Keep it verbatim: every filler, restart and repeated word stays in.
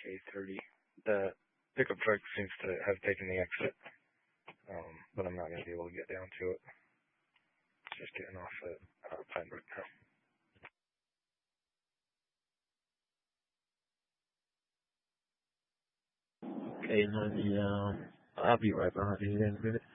eight thirty. The pickup truck seems to have taken the exit, um, but I'm not going to be able to get down to it. Just getting off at uh, Pinebrook now. Okay, let me, uh, I'll be right behind you in a minute.